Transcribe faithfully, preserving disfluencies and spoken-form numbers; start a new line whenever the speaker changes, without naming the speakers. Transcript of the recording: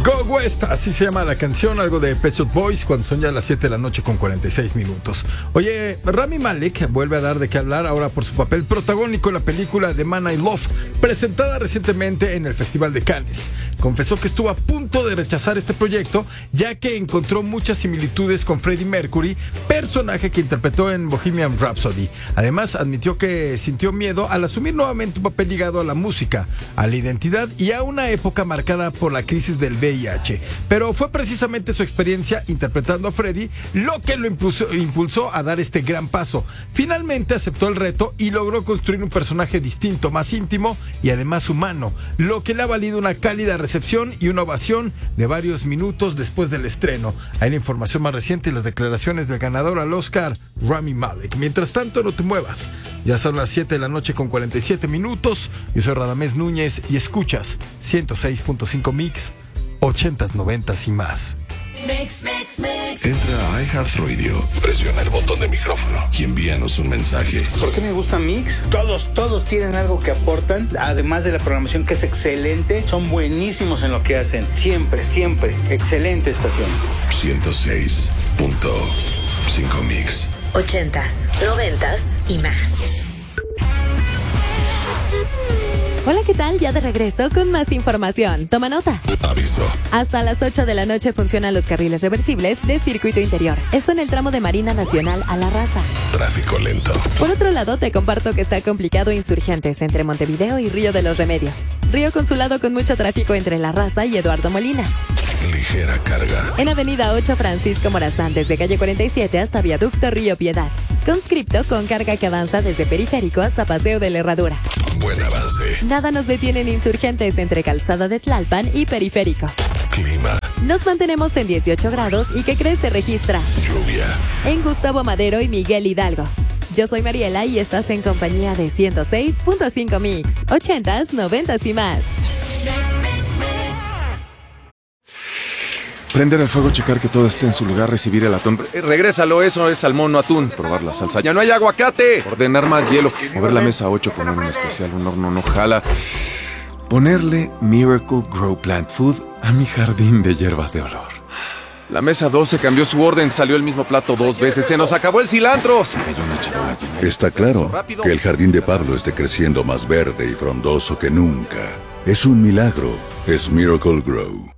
Go West, así se llama la canción, algo de Pet Shop Boys, cuando son ya las siete de la noche con cuarenta y seis minutos. Oye, Rami Malek vuelve a dar de qué hablar ahora por su papel protagónico en la película The Man I Love, presentada recientemente en el Festival de Cannes. Confesó que estuvo a punto de rechazar este proyecto, ya que encontró muchas similitudes con Freddie Mercury, personaje que interpretó en Bohemian Rhapsody. Además, admitió que sintió miedo al asumir nuevamente un papel ligado a la música, a la identidad y a una época marcada por la crisis del V I H. Pero fue precisamente su experiencia interpretando a Freddie lo que lo impulsó, impulsó a dar este gran paso. Finalmente aceptó el reto y logró construir un personaje distinto, más íntimo y además humano, lo que le ha valido una cálida recepción y una ovación de varios minutos después del estreno. Hay la información más reciente y las declaraciones del ganador al Oscar, Rami Malek. Mientras tanto, no te muevas. Ya son las siete de la noche con cuarenta y siete minutos. Yo soy Radamés Núñez y escuchas ciento seis punto cinco Mix, ochentas, noventas y más.
Mix, mix, mix.
Entra a iHeartRadio, presiona el botón de micrófono y envíanos un mensaje.
¿Por qué me gusta Mix? Todos, todos tienen algo que aportan, además de la programación que es excelente, son buenísimos en lo que hacen. Siempre, siempre, excelente estación.
ciento seis punto cinco Mix.
Ochentas, noventas y más.
Hola, ¿qué tal? Ya de regreso con más información. Toma nota.
Aviso.
Hasta las ocho de la noche funcionan los carriles reversibles de circuito interior. Esto en el tramo de Marina Nacional a La Raza.
Tráfico lento.
Por otro lado, te comparto que está complicado Insurgentes entre Montevideo y Río de los Remedios. Río Consulado con mucho tráfico entre La Raza y Eduardo Molina.
Ligera carga.
En Avenida ocho Francisco Morazán desde calle cuarenta y siete hasta Viaducto Río Piedad. Conscripto con carga que avanza desde Periférico hasta Paseo de la Herradura.
Buen avance.
Nada nos detienen Insurgentes entre Calzada de Tlalpan y Periférico.
Clima.
Nos mantenemos en dieciocho grados y ¿qué crees? Se registra
Lluvia.
en Gustavo Madero y Miguel Hidalgo. Yo soy Mariela y estás en compañía de ciento seis punto cinco Mix, ochentas, noventas y más.
Prender el fuego, checar que todo esté en su lugar, recibir el atún. Eh, regrésalo, eso es salmón, no atún. Probar la salsa. ¡Ya no hay aguacate! Ordenar más hielo. Mover la mesa ocho con un especial, un horno no jala. Ponerle Miracle Grow Plant Food a mi jardín de hierbas de olor. La mesa doce cambió su orden, salió el mismo plato dos veces. ¡Se nos acabó el cilantro! Se cayó una charola llena de-
Está claro que el jardín de Pablo esté creciendo más verde y frondoso que nunca. Es un milagro. Es Miracle Grow.